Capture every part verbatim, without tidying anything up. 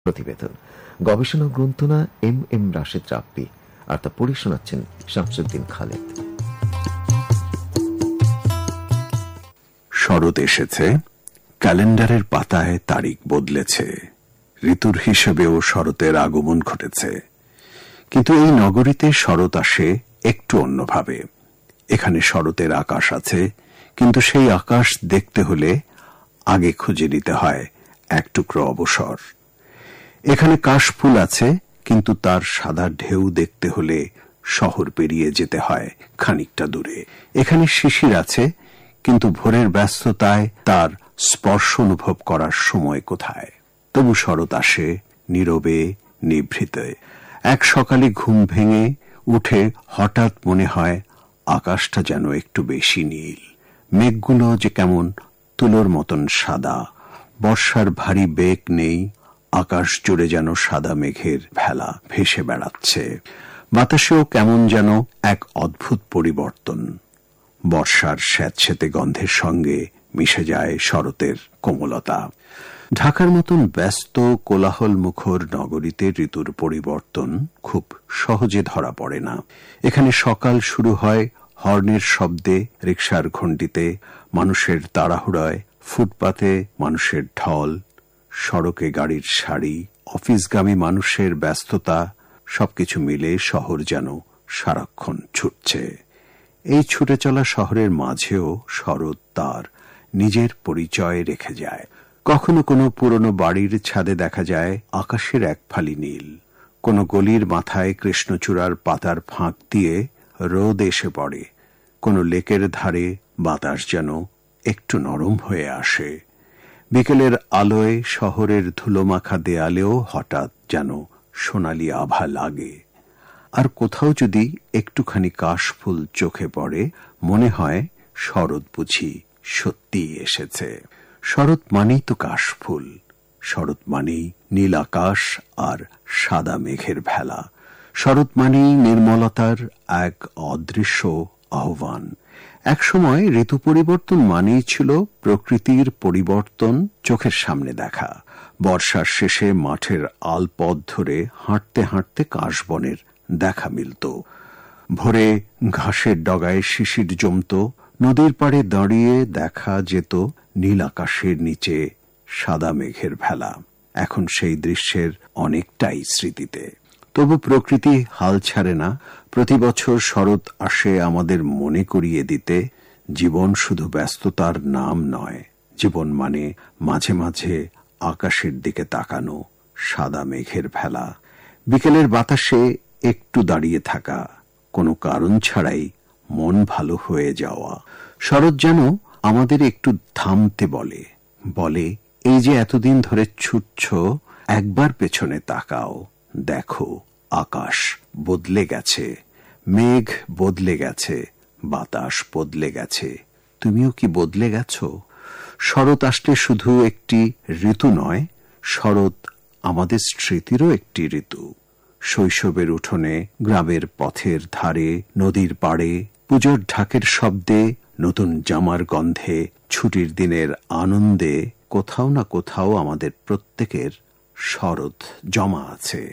প্রতিবেদন, গবেষণা গ্রন্থনা M M Rashed রাব্বি, আর তা পড়ে শোনাচ্ছেন শামসুদ্দিন খালেদ। শরৎ এসেছে, ক্যালেন্ডারের পাতায় তারিখ বদলেছে, ঋতুর হিসেবেও শরতের আগমন ঘটেছে। কিন্তু এই নগরীতে শরৎ আসে একটু অন্যভাবে। এখানে শরতের আকাশ আছে, কিন্তু সেই আকাশ দেখতে হলে আগে খুঁজে নিতে হয় এক টুকরো অবসর। এখানে কাশফুল আছে, কিন্তু তার সাদা ঢেউ দেখতে হলে শহর পেরিয়ে যেতে হয় খানিকটা দূরে। এখানে শিশির আছে, কিন্তু ভোরের ব্যস্ততায় তার স্পর্শ অনুভব করার সময় কোথায়। তবু শরৎ আসে নীরবে, নিভৃতে। এক সকালে ঘুম ভেঙে উঠে হঠাৎ মনে হয় আকাশটা যেন একটু বেশি নীল, মেঘগুলো যে কেমন তুলোর মতন সাদা। বর্ষার ভারী বেগ নেই, আকাশ জুড়ে যেন সাদা মেঘের ভেলা ভেসে বেড়াচ্ছে। বাতাসেও কেমন যেন এক অদ্ভুত পরিবর্তন। বর্ষার স্যাঁতস্যাঁতে গন্ধের সঙ্গে মিশে যায় শরতের কোমলতা। ঢাকার মতন ব্যস্ত কোলাহল মুখর নগরীতে ঋতুর পরিবর্তন খুব সহজে ধরা পড়ে না। এখানে সকাল শুরু হয় হর্নের শব্দে, রিকশার ঘণ্টিতে, মানুষের তাড়াহুড়ায়, ফুটপাতে মানুষের ঢল, সড়কে গাড়ির সারি, অফিসগামী মানুষের ব্যস্ততা, সবকিছু মিলে শহর যেন সারাক্ষণ ছুটছে। এই ছুটে চলা শহরের মাঝেও শরৎ তার নিজের পরিচয় রেখে যায়। কখনো কোনো পুরনো বাড়ির ছাদে দেখা যায় আকাশের এক ফালি নীল, কোনো গলির মাথায় কৃষ্ণচূড়ার পাতার ফাঁক দিয়ে রোদ এসে পড়ে, কোনো লেকের ধারে বাতাস যেন একটু নরম হয়ে আসে। বিকেলের আলোয় শহরের ধুলোমাখা দেয়ালেও হঠাৎ যেন সোনালি আভা লাগে। আর কোথাও যদি একটুখানি কাশফুল চোখে পড়ে, মনে হয় শরৎ বুঝি সত্যিই এসেছে। শরৎ মানেই তো কাশফুল, শরৎ মানেই নীল আকাশ আর সাদা মেঘের ভেলা, শরৎ মানেই নির্মলতার এক অদৃশ্য আহ্বান। একসময় ঋতু পরিবর্তন মানেই ছিল প্রকৃতির পরিবর্তন চোখের সামনে দেখা। বর্ষার শেষে মাঠের আলপথ ধরে হাঁটতে হাঁটতে কাশবনের দেখা মিলত। ভোরে ঘাসের ডগায় শিশির জমত, নদীর পাড়ে দাঁড়িয়ে দেখা যেত নীল আকাশের নিচে সাদা মেঘের ভেলা। এখন সেই দৃশ্যের অনেকটাই স্মৃতিতে। তবু প্রকৃতি হাল ছাড়ে না। প্রতি বছর শরৎ আসে আমাদের মনে করিয়ে দিতে, জীবন শুধু ব্যস্ততার নাম নয়। জীবন মানে মাঝে মাঝে আকাশের দিকে তাকানো, সাদা মেঘের ভেলা, বিকেলের বাতাসে একটু দাঁড়িয়ে থাকা, কোনো কারণ ছাড়াই মন ভালো হয়ে যাওয়া। শরৎ যেন আমাদের একটু থামতে বলে, বলে এই যে এতদিন ধরে ছুটছ, একবার পেছনে তাকাও, দেখো আকাশ বদলে গেছে, মেঘ বদলে গেছে, বাতাস বদলে গেছে, তুমিও কি বদলে গেছো? শরৎ আসলে শুধু একটি ঋতু নয়, শরৎ আমাদের স্মৃতিরও একটি ঋতু। শৈশবের উঠোনে, গ্রামের পথের ধারে, নদীর পাড়ে, পুজোর ঢাকের শব্দে, নতুন জামার গন্ধে, ছুটির দিনের আনন্দে কোথাও না কোথাও আমাদের প্রত্যেকের শরৎ জমা আছে।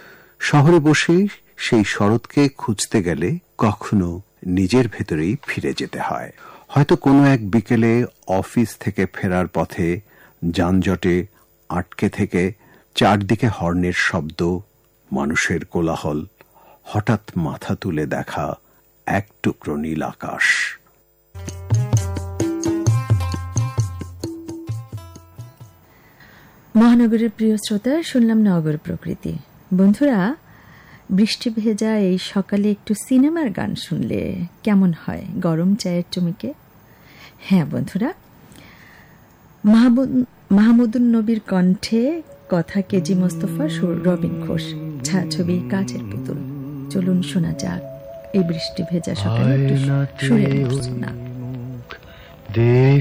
শহরে বসে সেই শরৎকে খুঁজতে গেলে কখনো নিজের ভেতরেই ফিরে যেতে হয়। হয়তো কোনো এক বিকেলে অফিস থেকে ফেরার পথে যানজটে আটকে থেকে চারদিকে হর্নের শব্দ, মানুষের কোলাহল, হঠাৎ মাথা তুলে দেখা এক টুকরো নীল আকাশ। মহানগরের প্রিয় শ্রোতা, শুনলাম নগর প্রকৃতি। বন্ধুরা, বৃষ্টি ভেজা এই সকালে একটু সিনেমার গান শুনলে কেমন হয় গরম চায়ের চুমুকে? হ্যাঁ বন্ধুরা, মাহমুদুন নবীর কণ্ঠে, কথা কেজি মোস্তফা, সুর রবিন ঘোষ, ছায়াছবি কাজের পুতুল। চলুন শোনা যাক এই বৃষ্টি ভেজা সকালে একটু সুরের মূর্ছনা।